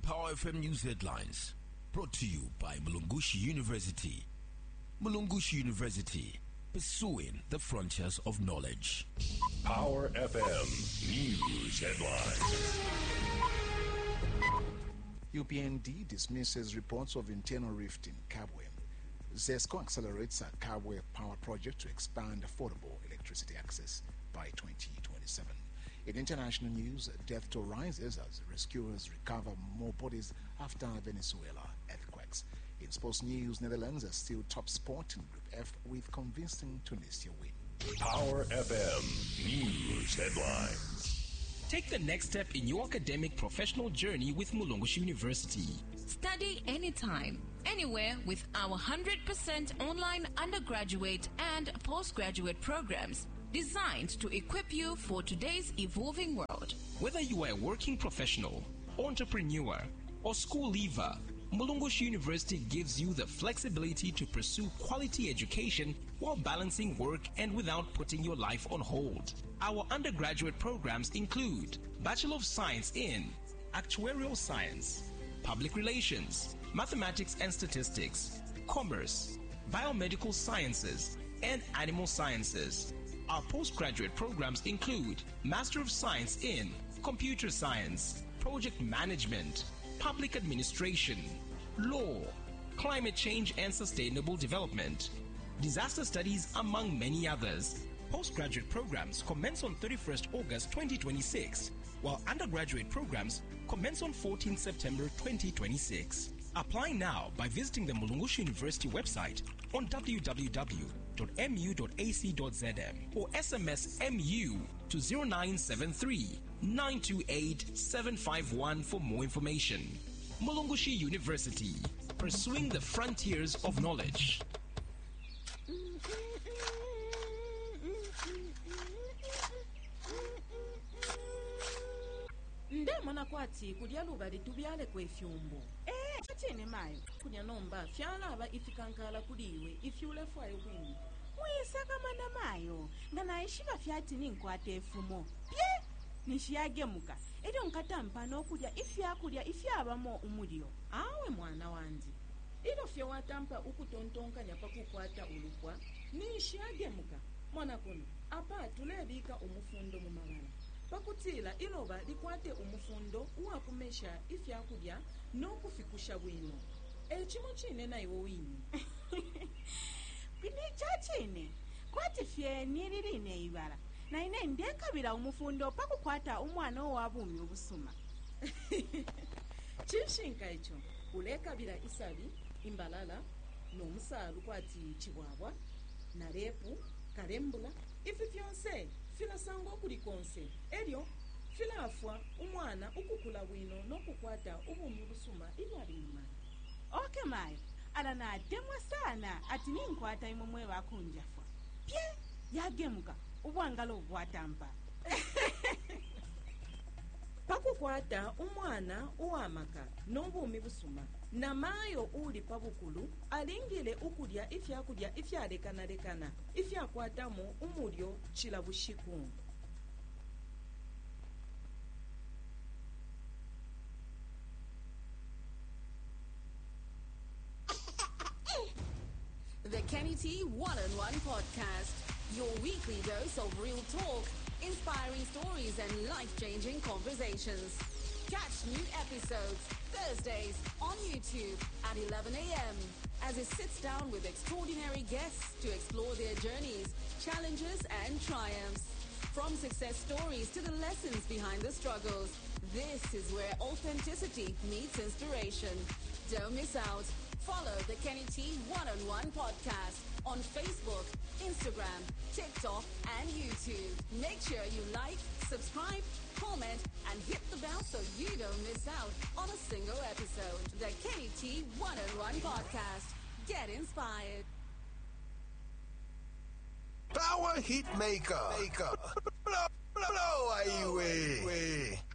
Power FM News Headlines, brought to you by Mulungushi University. Mulungushi University, pursuing the frontiers of knowledge. Power FM News Headlines. UPND dismisses reports of internal rift in Kabwe. ZESCO accelerates a Kabwe power project to expand affordable electricity access by 2027. In international news, death toll rises as rescuers recover more bodies after Venezuela earthquakes. In sports news, Netherlands are still top spot in Group F with convincing Tunisia win. Power FM News Headlines. Take the next step in your academic professional journey with Mulungushi University. Study anytime, anywhere with our 100% online undergraduate and postgraduate programs designed to equip you for today's evolving world. Whether you are a working professional, entrepreneur, or school leaver, Mulungushi University gives you the flexibility to pursue quality education while balancing work and without putting your life on hold. Our undergraduate programs include Bachelor of Science in Actuarial Science, Public Relations, Mathematics and Statistics, Commerce, Biomedical Sciences, and Animal Sciences. Our postgraduate programs include Master of Science in Computer Science, Project Management, Public Administration, Law, Climate Change and Sustainable Development, Disaster Studies, among many others. Postgraduate programs commence on 31st August 2026, while undergraduate programs commence on 14 September 2026. Apply now by visiting the Mulungushi University website on www.mu.ac.zm or SMS MU to 0973 928 751 for more information. Mulungushi University, pursuing the frontiers of knowledge. Ndemona kwati kudya lubali tubyale kwefyumbu. Chachene mayo kunya nomba fyalaba ifikankala kudiwe ifyulefwayo kwini. Uyisaka mana mayo ngana ishiba fyati ninkwate efumo. Pye nishiyagemuka eri onkatampa n'okudya ifyakulya ifyabamo umulyo. Awe mwana wandi ilo fye watampa ukutontonkanya pakukwata ulukwa nishiyagemuka mwana kuno apa tulebika umufundo mu mabala pakutila iloba likwate umufundo uwakumesha ifyakulya n'okufikusha bwino ekimu kine naiwo wini kwini chachine kwati fye nilirine ibala na ine ndekabira umufundo pakukwata umwana owabumi obusuma chinshinka icho ulekabira isabi imbalala n'omusalu kwati chibwabwa na repu karembula ifi fyonse filasanga okulikonse eryo filafwa umwana ukukula bwino n'okukwata ubumi busuma ilwali mumana. Okay mayo alana atemwa sana ati ninkwata imomwe bakunjafwa pye yagemuka ubwangalo obwatampa pakukwata umwana uwamaka n'obumi busuma na mayo uli pabukulu alingile ukulya ifyakulya ifyalekanalekana ifyakwatamu umulyo chila bushiku. The Kenny T One-on-One Podcast, your weekly dose of real talk, inspiring stories and life-changing conversations. Catch new episodes Thursdays on YouTube at 11 a.m. as it sits down with extraordinary guests to explore their journeys, challenges and triumphs. From success stories to the lessons behind the struggles, this is where authenticity meets inspiration. Don't miss out. Follow the Kenny T One-on-One Podcast on Facebook, Instagram, TikTok, and YouTube. Make sure you like, subscribe, comment, and hit the bell so you don't miss out on a single episode. The Kenny T One-on-One Podcast. Get inspired. Power Hit Maker. Blow away.